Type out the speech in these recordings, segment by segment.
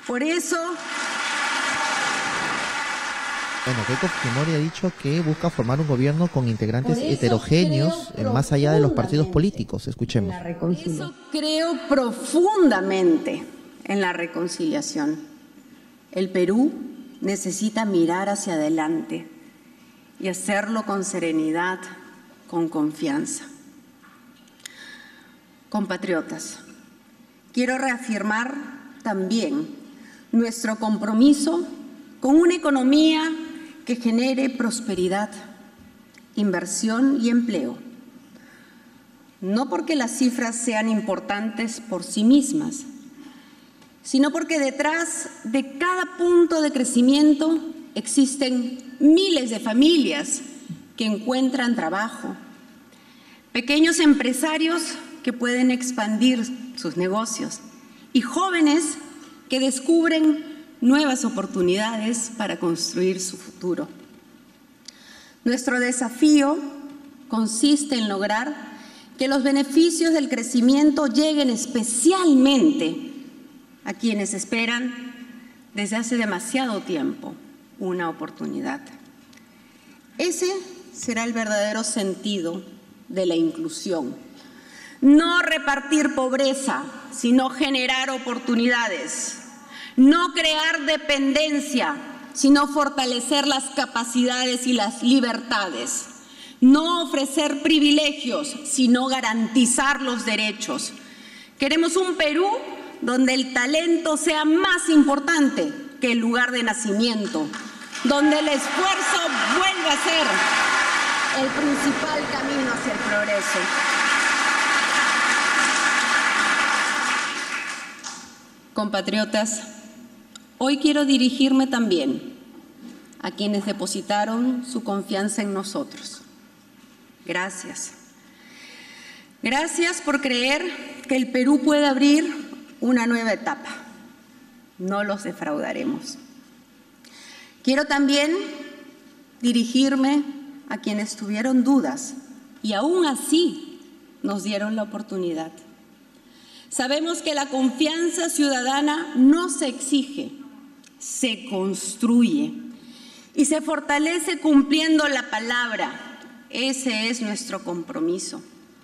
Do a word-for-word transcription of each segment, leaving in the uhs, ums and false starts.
Por eso... Bueno, Keiko Fujimori ha dicho que busca formar un gobierno con integrantes heterogéneos, más allá de los partidos políticos. Escuchemos. Por eso creo profundamente en la reconciliación. El Perú necesita mirar hacia adelante y hacerlo con serenidad, con confianza. Compatriotas, quiero reafirmar también nuestro compromiso con una economía que genere prosperidad, inversión y empleo. No porque las cifras sean importantes por sí mismas, sino porque detrás de cada punto de crecimiento existen miles de familias que encuentran trabajo, pequeños empresarios que pueden expandir sus negocios y jóvenes que descubren nuevas oportunidades para construir su futuro. Nuestro desafío consiste en lograr que los beneficios del crecimiento lleguen especialmente a quienes esperan desde hace demasiado tiempo una oportunidad. Ese será el verdadero sentido de la inclusión. No repartir pobreza, sino generar oportunidades. No crear dependencia, sino fortalecer las capacidades y las libertades. No ofrecer privilegios, sino garantizar los derechos. Queremos un Perú donde el talento sea más importante que el lugar de nacimiento, donde el esfuerzo vuelva a ser el principal camino hacia el progreso. Compatriotas, hoy quiero dirigirme también a quienes depositaron su confianza en nosotros. Gracias. Gracias por creer que el Perú puede abrir una nueva etapa. No los defraudaremos. Quiero también dirigirme a quienes tuvieron dudas y aún así nos dieron la oportunidad. Sabemos que la confianza ciudadana no se exige, se construye y se fortalece cumpliendo la palabra. Ese es nuestro compromiso.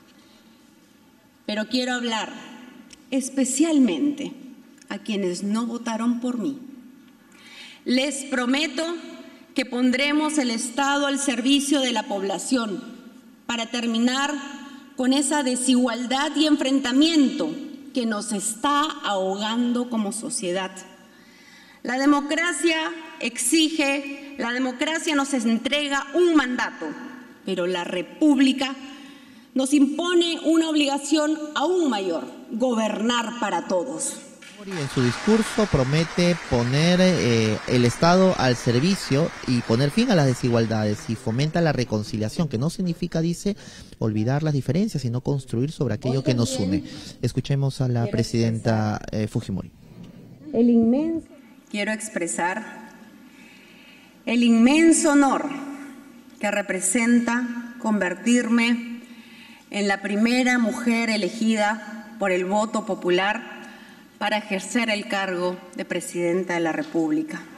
Pero quiero hablar especialmente a quienes no votaron por mí. Les prometo que pondremos el Estado al servicio de la población para terminar con esa desigualdad y enfrentamiento que nos está ahogando como sociedad. La democracia exige, la democracia nos entrega un mandato, pero la República nos impone una obligación aún mayor: gobernar para todos. En su discurso promete poner eh, el Estado al servicio y poner fin a las desigualdades y fomenta la reconciliación, que no significa, dice, olvidar las diferencias, sino construir sobre aquello que nos une. Escuchemos a la presidenta eh, Fujimori. El inmenso, quiero expresar el inmenso honor que representa convertirme en la primera mujer elegida por el voto popular para ejercer el cargo de Presidenta de la República.